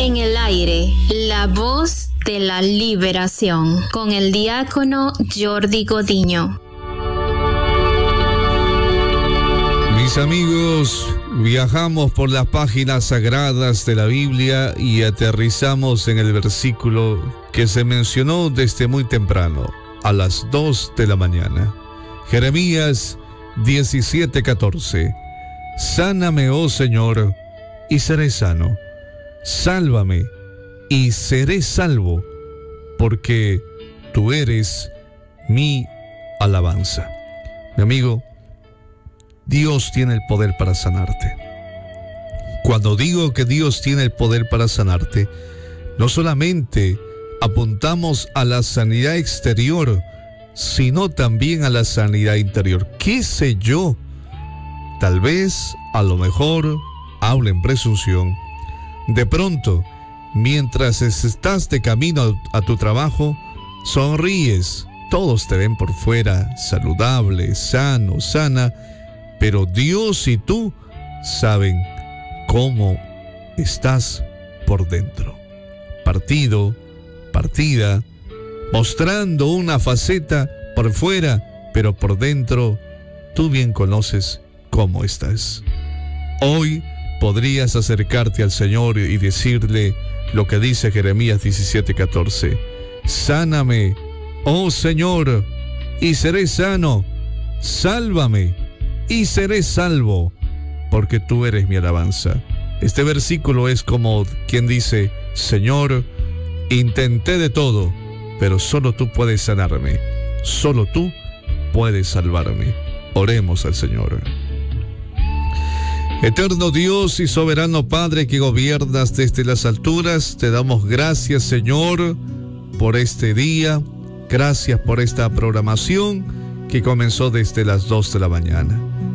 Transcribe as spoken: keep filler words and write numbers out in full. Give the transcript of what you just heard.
En el aire, la voz de la liberación, con el diácono Jordi Godiño. Mis amigos, viajamos por las páginas sagradas de la Biblia y aterrizamos en el versículo que se mencionó desde muy temprano, a las dos de la mañana. Jeremías diecisiete catorce. Sáname, oh Señor, y seré sano. Sálvame, y seré salvo, porque tú eres mi alabanza. Mi amigo, Dios tiene el poder para sanarte. Cuando digo que Dios tiene el poder para sanarte, no solamente apuntamos a la sanidad exterior, sino también a la sanidad interior. ¿Qué sé yo? Tal vez, a lo mejor, hablo en presunción. De pronto, mientras estás de camino a tu trabajo, sonríes. Todos te ven por fuera, saludable, sano, sana, pero Dios y tú saben cómo estás por dentro. Partido, partida, mostrando una faceta por fuera, pero por dentro tú bien conoces cómo estás. Hoy podrías acercarte al Señor y decirle lo que dice Jeremías diecisiete catorce. Sáname, oh Señor, y seré sano. Sálvame, y seré salvo, porque tú eres mi alabanza. Este versículo es como quien dice: Señor, intenté de todo, pero solo tú puedes sanarme. Solo tú puedes salvarme. Oremos al Señor. Eterno Dios y soberano Padre que gobiernas desde las alturas, te damos gracias, Señor, por este día. Gracias por esta programación que comenzó desde las dos de la mañana.